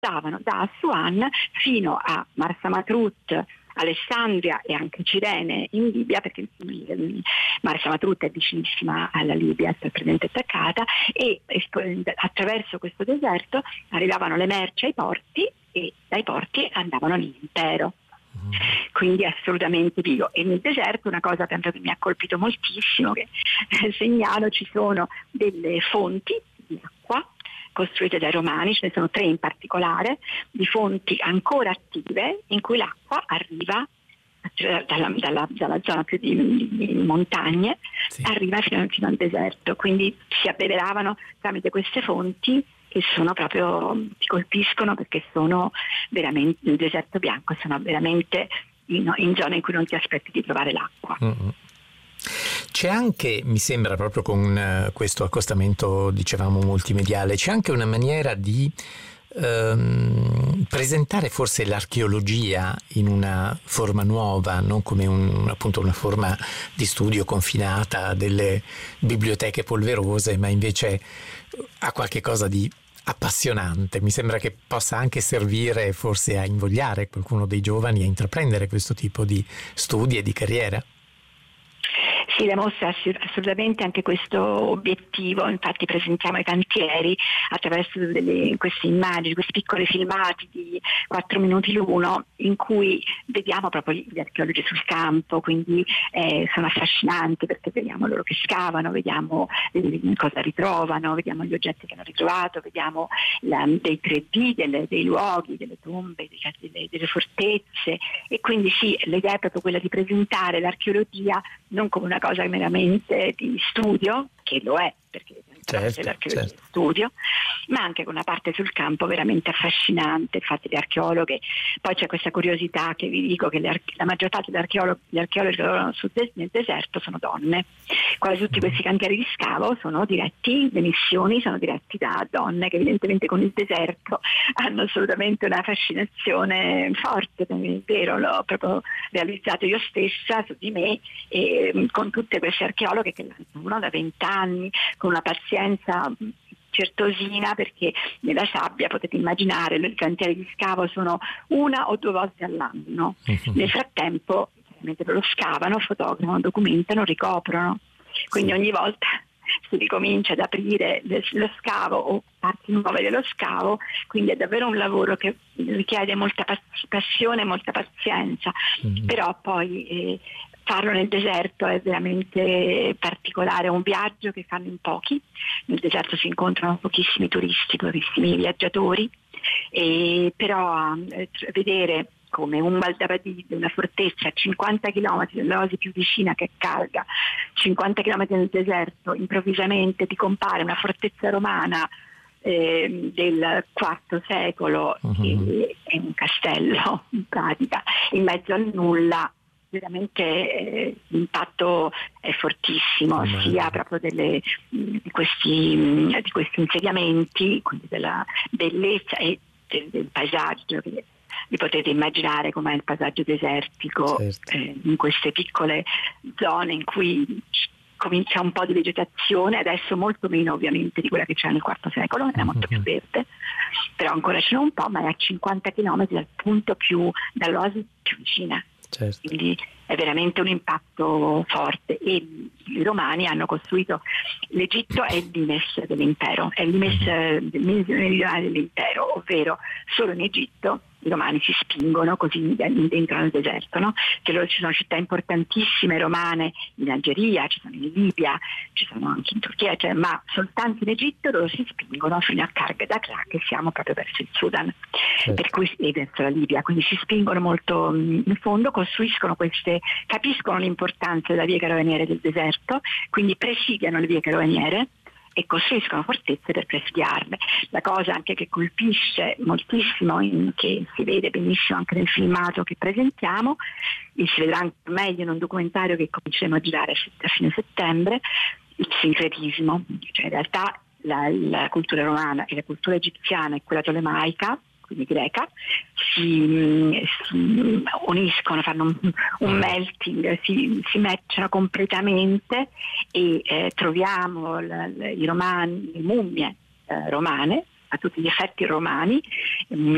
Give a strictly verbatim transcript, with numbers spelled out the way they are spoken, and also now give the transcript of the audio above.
andavano da Assuan fino a Marsa Matrut, Alessandria e anche Cirene in Libia, perché Marsa Matrut è vicinissima alla Libia, è presente attaccata, e attraverso questo deserto arrivavano le merci ai porti e dai porti andavano nell'impero. Quindi assolutamente vivo. E nel deserto una cosa che mi ha colpito moltissimo, che segnalo, ci sono delle fonti di acqua costruite dai romani, ce ne sono tre in particolare, di fonti ancora attive in cui l'acqua arriva dalla, dalla, dalla zona più di, di montagne, sì, arriva fino, fino al deserto, quindi si abbeveravano tramite queste fonti che sono proprio, ti colpiscono perché sono veramente nel deserto bianco, sono veramente in, in zone in cui non ti aspetti di trovare l'acqua. Mm-hmm. C'è anche, mi sembra, proprio con uh, questo accostamento, dicevamo, multimediale, c'è anche una maniera di um, presentare forse l'archeologia in una forma nuova, non come un, appunto una forma di studio confinata a delle biblioteche polverose, ma invece a qualche cosa di appassionante. Mi sembra che possa anche servire forse a invogliare qualcuno dei giovani a intraprendere questo tipo di studi e di carriera. Sì, la mostra ha assolutamente anche questo obiettivo, infatti presentiamo i cantieri attraverso delle, queste immagini, questi piccoli filmati di quattro minuti l'uno in cui vediamo proprio gli archeologi sul campo, quindi eh, sono affascinanti perché vediamo loro che scavano, vediamo eh, cosa ritrovano, vediamo gli oggetti che hanno ritrovato, vediamo la, dei tre D, delle, dei luoghi, delle tombe, delle, delle fortezze, e quindi sì, l'idea è proprio quella di presentare l'archeologia non come una cosa meramente di studio, che lo è, perché certo, l'archeologia certo. è studio, ma anche con una parte sul campo veramente affascinante. Infatti le archeologhe, poi c'è questa curiosità che vi dico che le, la maggior parte degli archeologhi, gli archeologi che lavorano sul, nel deserto sono donne, quasi tutti questi cantieri di scavo sono diretti, le missioni sono diretti da donne che evidentemente con il deserto hanno assolutamente una fascinazione forte, è vero, l'ho proprio realizzato io stessa su di me, e con tutte queste archeologhe che lavorano da vent'anni con una pazienza certosina, perché nella sabbia potete immaginare i cantieri di scavo sono una o due volte all'anno. Uh-huh. Nel frattempo chiaramente lo scavano, fotografano, documentano, ricoprono, quindi sì, ogni volta si ricomincia ad aprire lo scavo o parti nuove dello scavo, quindi è davvero un lavoro che richiede molta passione e molta pazienza. Uh-huh. Però poi eh, farlo nel deserto è veramente particolare, è un viaggio che fanno in pochi. Nel deserto si incontrano pochissimi turisti, pochissimi viaggiatori, e però eh, vedere come un Valdabadì, una fortezza a cinquanta chilometri dall'oasi più vicina che è Calga, cinquanta chilometri nel deserto, improvvisamente ti compare una fortezza romana eh, del quarto secolo, uh-huh, che è un castello in pratica, in mezzo al nulla. Veramente eh, l'impatto è fortissimo, oh, sia proprio delle, di, questi, di questi insediamenti, quindi della bellezza e del, del paesaggio, che vi potete immaginare com'è il paesaggio desertico, certo, eh, in queste piccole zone in cui comincia un po' di vegetazione, adesso molto meno ovviamente di quella che c'era nel quarto secolo, era molto più verde, però ancora ce n'è un po', ma è a cinquanta chilometri dal punto più, dall'oasi più vicina. Certo. Quindi è veramente un impatto forte, e i romani hanno costruito, l'Egitto è il limes dell'impero, è il limes meridionale dell'impero, ovvero solo in Egitto i romani si spingono così dentro nel deserto, no? Che loro, ci sono città importantissime romane in Algeria, ci sono in Libia, ci sono anche in Turchia, cioè, ma soltanto in Egitto loro si spingono fino a Karg Dakra, che siamo proprio verso il Sudan, certo, per cui, e verso la Libia, quindi si spingono molto in fondo, costruiscono queste, capiscono l'importanza della via carovaniere del deserto, quindi presidiano le vie carovaniere e costruiscono fortezze per presidiarle. La cosa anche che colpisce moltissimo, in, che si vede benissimo anche nel filmato che presentiamo, e si vedrà anche meglio in un documentario che cominceremo a girare a fine settembre, il sincretismo, cioè in realtà la, la cultura romana e la cultura egiziana e quella tolemaica, quindi greca, si, si uniscono, fanno un, un melting, si, si matchano completamente, e eh, troviamo la, la, i romani, le mummie eh, romane, a tutti gli effetti romani,